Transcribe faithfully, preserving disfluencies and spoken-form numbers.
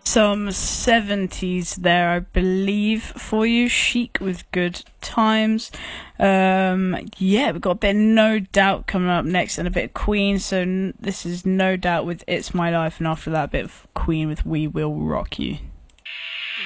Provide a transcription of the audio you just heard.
Some seventies there, I believe, for you. Chic with Good Times. Um, yeah, we've got a bit of No Doubt coming up next and a bit of Queen. So n- this is No Doubt with It's My Life, and after that, a bit of Queen with We Will Rock You.